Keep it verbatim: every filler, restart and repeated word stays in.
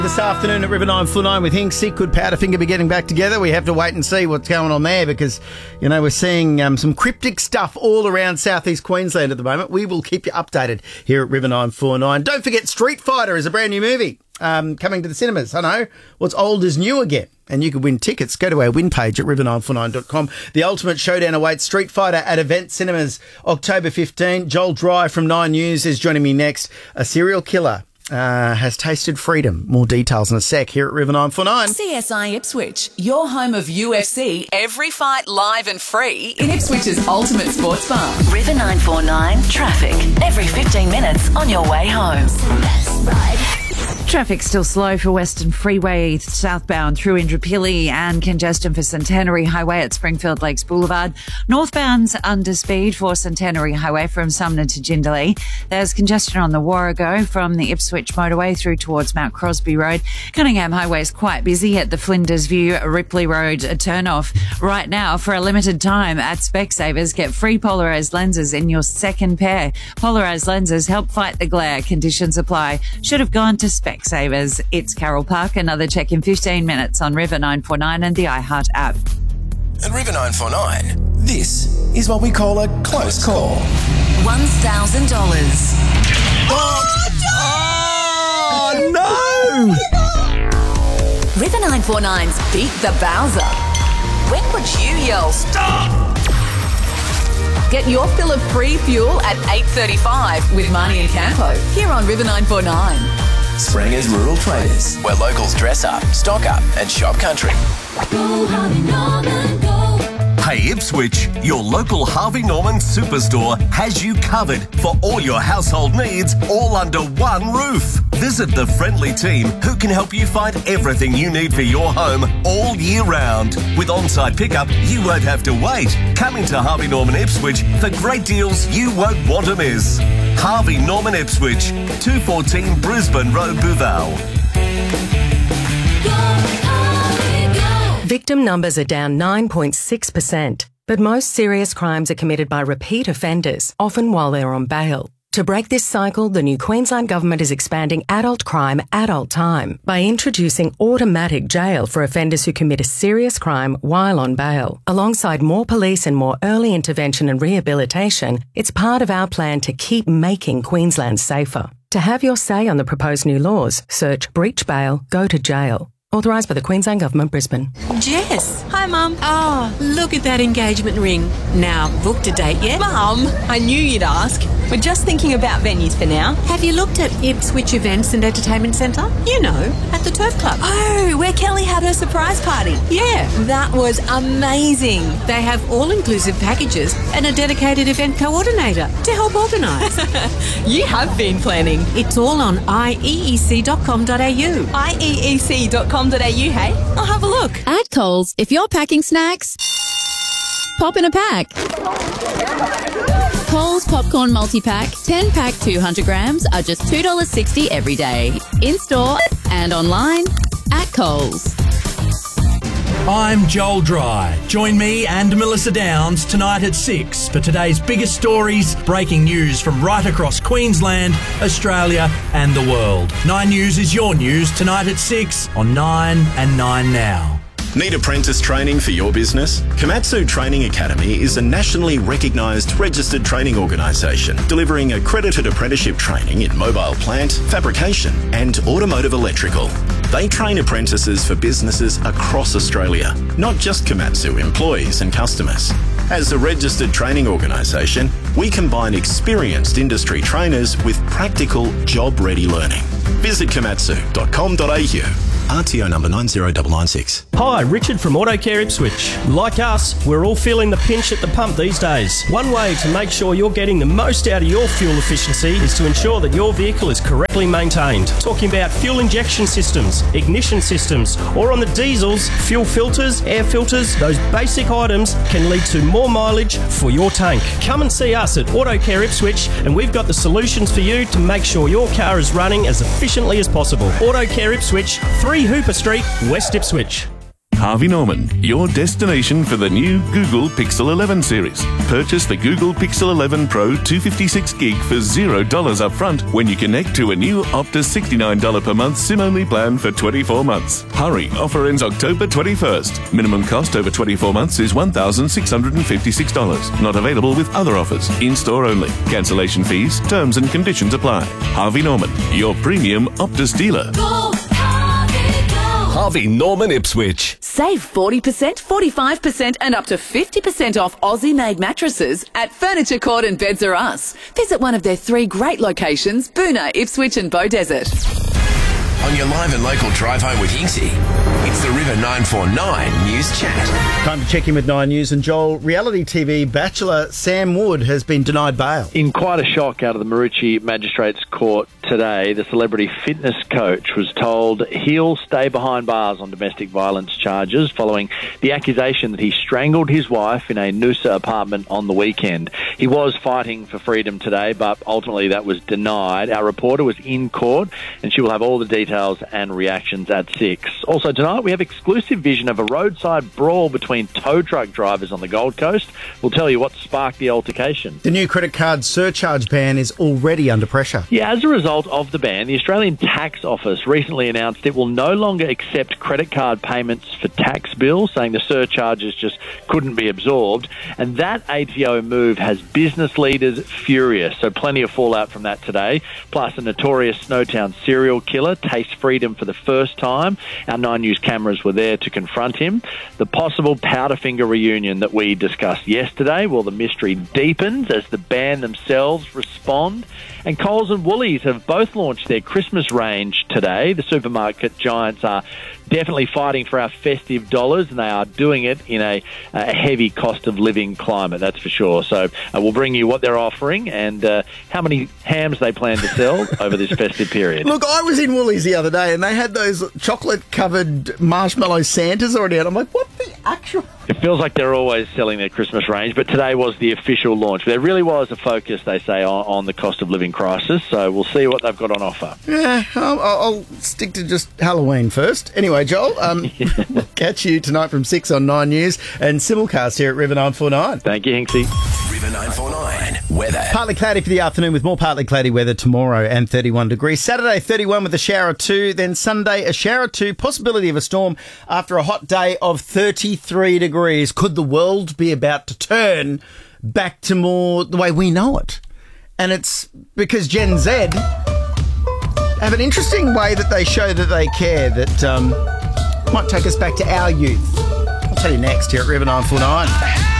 This afternoon at River nine four nine with Hinksy, could Powderfinger be getting back together? We have to wait and see what's going on there because, you know, we're seeing um, some cryptic stuff all around southeast Queensland at the moment. We will keep you updated here at River nine four nine. Don't forget Street Fighter is a brand new movie um, coming to the cinemas. I know, what's old is new again. And you can win tickets. Go to our win page at river nine four nine dot com. The ultimate showdown awaits. Street Fighter at Event Cinemas October fifteenth. Joel Dry from Nine News is joining me next. A serial killer Uh, has tasted freedom. More details in a sec here at River nine four nine. C S I Ipswich, your home of U F C, every fight live and free in Ipswich's ultimate sports bar. River nine four nine traffic, every fifteen minutes on your way home. Traffic still slow for Western Freeway southbound through Indooroopilly and congestion for Centenary Highway at Springfield Lakes Boulevard. Northbound's under speed for Centenary Highway from Sumner to Jindalee. There's congestion on the Warrego from the Ipswich motorway through towards Mount Crosby Road. Cunningham Highway is quite busy at the Flinders View Ripley Road turn-off. Right now, for a limited time at Specsavers, get free polarised lenses in your second pair. Polarised lenses help fight the glare. Conditions apply. Should have gone to Specsavers. It's Carol Park. Another check in fifteen minutes on River nine four nine and the iHeart app. At River nine four nine, this is what we call a close call. one thousand dollars. Oh, no! River nine four nine's Beat the Bowser. When would you yell, stop? Get your fill of free fuel at eight thirty-five with Marnie and Campo here on River nine four nine. Spranger's Rural Traders, where locals dress up, stock up and shop country. Go Harvey Norman, go. Hey Ipswich, your local Harvey Norman superstore has you covered for all your household needs, all under one roof. Visit the friendly team who can help you find everything you need for your home all year round. With on-site pickup, you won't have to wait. Come into Harvey Norman Ipswich for great deals you won't want to miss. Harvey Norman Ipswich, two fourteen Brisbane Road, Bouval. Victim numbers are down nine point six percent, but most serious crimes are committed by repeat offenders, often while they're on bail. To break this cycle, the new Queensland Government is expanding adult crime, adult time by introducing automatic jail for offenders who commit a serious crime while on bail. Alongside more police and more early intervention and rehabilitation, it's part of our plan to keep making Queensland safer. To have your say on the proposed new laws, search breach bail, go to jail. Authorised by the Queensland Government, Brisbane. Jess. Hi, Mum. Oh, look at that engagement ring. Now, booked a date yet? Mum, I knew you'd ask. We're just thinking about venues for now. Have you looked at Ipswich Events and Entertainment Centre? You know, at the Turf Club. Oh, where Kelly had her surprise party. Yeah. That was amazing. They have all-inclusive packages and a dedicated event coordinator to help organise. You have been planning. It's all on i e e c dot com dot a u. i e e c dot com dot a u, hey? I'll have a look. At Coles, if you're packing snacks, pop in a pack. Coles Popcorn Multi-Pack, ten pack two hundred grams are just two dollars sixty every day. In-store and online at Coles. I'm Joel Dry. Join me and Melissa Downs tonight at six for today's biggest stories, breaking news from right across Queensland, Australia and the world. Nine News is your news tonight at six on Nine and Nine Now. Need apprentice training for your business? Komatsu Training Academy is a nationally recognised registered training organisation delivering accredited apprenticeship training in mobile plant, fabrication and automotive electrical. They train apprentices for businesses across Australia, not just Komatsu employees and customers. As a registered training organisation, we combine experienced industry trainers with practical, job-ready learning. Visit komatsu dot com dot a u. R T O number nine zero nine nine six. Hi, Richard from AutoCare Ipswich. Like us, we're all feeling the pinch at the pump these days. One way to make sure you're getting the most out of your fuel efficiency is to ensure that your vehicle is correctly maintained. Talking about fuel injection systems, ignition systems, or on the diesels, fuel filters, air filters, those basic items can lead to more mileage for your tank. Come and see us at AutoCare Ipswich and we've got the solutions for you to make sure your car is running as efficiently as possible. AutoCare Ipswich, three Hooper Street, West Ipswich. Harvey Norman, your destination for the new Google Pixel eleven series. Purchase the Google Pixel eleven Pro two fifty-six gig for zero dollars up front when you connect to a new Optus sixty-nine dollars per month SIM-only plan for twenty-four months. Hurry, offer ends October twenty-first. Minimum cost over twenty-four months is one thousand six hundred fifty-six dollars. Not available with other offers. In-store only. Cancellation fees, terms and conditions apply. Harvey Norman, your premium Optus dealer. Go, Harvey, go. Harvey Norman Ipswich. Save forty percent, forty-five percent and up to fifty percent off Aussie-made mattresses at Furniture Court and Beds R Us. Visit one of their three great locations, Boona, Ipswich and Beaudesert. On your live and local drive home with Hinksy, it's the River nine four nine News Chat. Time to check in with Nine News. And Joel, reality T V bachelor Sam Wood has been denied bail. In quite a shock out of the Maroochy Magistrates Court today, the celebrity fitness coach was told he'll stay behind bars on domestic violence charges following the accusation that he strangled his wife in a Noosa apartment on the weekend. He was fighting for freedom today, but ultimately that was denied. Our reporter was in court, and she will have all the details and reactions at six. Also tonight, we have exclusive vision of a roadside brawl between tow truck drivers on the Gold Coast. We'll tell you what sparked the altercation. The new credit card surcharge ban is already under pressure. Yeah, as a result of the ban, the Australian Tax Office recently announced it will no longer accept credit card payments for tax bills, saying the surcharges just couldn't be absorbed. And that A T O move has business leaders furious. So plenty of fallout from that today. Plus, a notorious Snowtown serial killer tastes freedom for the first time. Our Nine News cameras were there to confront him. The possible Powderfinger reunion that we discussed yesterday, well, the mystery deepens as the band themselves respond. And Coles and Woolies have both launched their Christmas range today. The supermarket giants are definitely fighting for our festive dollars, and they are doing it in a, a heavy cost of living climate, that's for sure. So uh, we'll bring you what they're offering and uh, how many hams they plan to sell over this festive period. Look, I was in Woolies the other day, and they had those chocolate-covered marshmallow Santas already out. I'm like, what the actual... It feels like they're always selling their Christmas range, but today was the official launch. There really was a focus, they say, on, on the cost of living crisis, so we'll see what they've got on offer. Yeah, I'll, I'll stick to just Halloween first. Anyway, Joel, um, yeah. We'll catch you tonight from six on Nine News and simulcast here at River nine four nine. Thank you, Hinksy. River nine four nine weather. Partly cloudy for the afternoon with more partly cloudy weather tomorrow and thirty-one degrees. Saturday, thirty-one with a shower two. Then Sunday, a shower two. Possibility of a storm after a hot day of thirty-three degrees. Could the world be about to turn back to more the way we know it? And it's because Gen Z have an interesting way that they show that they care that um, might take us back to our youth. I'll tell you next here at River nine four nine.